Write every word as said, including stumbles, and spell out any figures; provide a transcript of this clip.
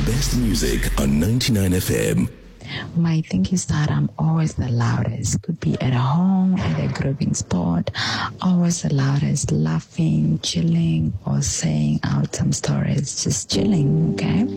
best music on ninety-nine F M. My thing is that I'm always the loudest. Could be at home, at a grooving spot, always the loudest, laughing, chilling, or saying out some stories, just chilling, okay?